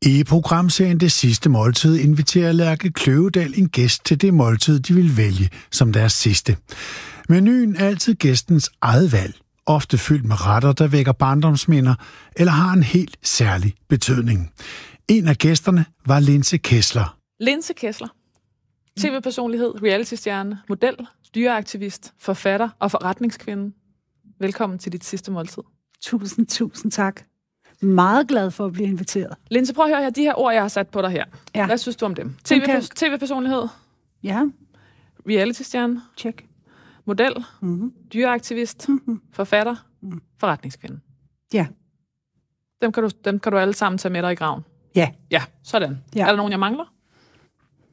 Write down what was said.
I programserien Det Sidste Måltid inviterer Lærke Kløvedal en gæst til det måltid, de vil vælge som deres sidste. Menuen er altid gæstens eget valg, ofte fyldt med retter, der vækker barndomsminder eller har en helt særlig betydning. En af gæsterne var Linse Kessler. Linse Kessler. TV-personlighed, reality-stjerne, model, dyreaktivist, forfatter og forretningskvinde. Velkommen til dit sidste måltid. Tusind tak. Meget glad for at blive inviteret. Linse, prøv at høre her, de her ord, jeg har sat på dig her. Ja. Hvad synes du om dem? TV-personlighed. Ja. Reality-stjerne. Check. Model. Dyreaktivist. Forfatter. Forretningskvinde. Ja. Dem kan du alle sammen tage med dig i graven. Ja. Ja, sådan. Ja. Er der nogen, jeg mangler?